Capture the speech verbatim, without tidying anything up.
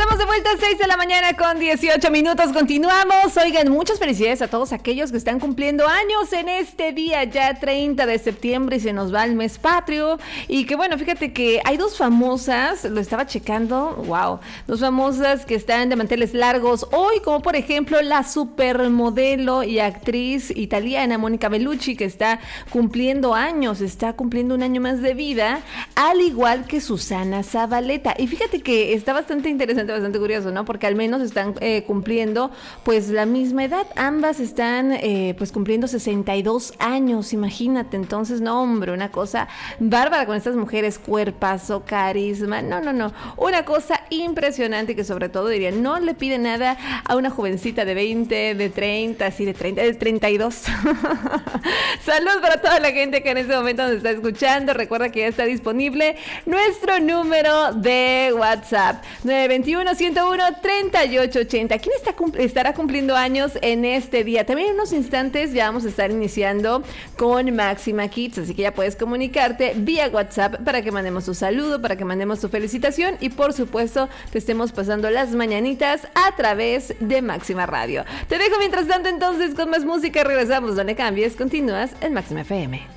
Estamos de vuelta a seis de la mañana con dieciocho minutos. Continuamos. Oigan, muchas felicidades a todos aquellos que están cumpliendo años en este día, ya treinta de septiembre, y se nos va el mes patrio. Y que bueno, fíjate que hay dos famosas, lo estaba checando, wow, dos famosas que están de manteles largos hoy, como por ejemplo la supermodelo y actriz italiana Mónica Bellucci, que está cumpliendo años, está cumpliendo un año más de vida, al igual que Susana Zabaleta. Y fíjate que está bastante interesante, bastante curioso, ¿no? Porque al menos están eh, cumpliendo pues la misma edad. Ambas están eh, pues cumpliendo sesenta y dos años, imagínate. Entonces, no, hombre, una cosa bárbara con estas mujeres, cuerpazo, carisma, no, no, no, una cosa impresionante, que sobre todo diría, no le pide nada a una jovencita de veinte, de treinta, así de treinta, de treinta y dos. Salud para toda la gente que en este momento nos está escuchando. Recuerda que ya está disponible nuestro número de WhatsApp, nueve dos uno, uno uno, tres ocho ocho cero. ¿Quién está, estará cumpliendo años en este día? También en unos instantes ya vamos a estar iniciando con Máxima Kids, así que ya puedes comunicarte vía WhatsApp para que mandemos tu saludo, para que mandemos tu felicitación y por supuesto te estemos pasando las mañanitas a través de Máxima Radio. Te dejo mientras tanto entonces con más música. Regresamos, no le cambies, continúas en Máxima F M.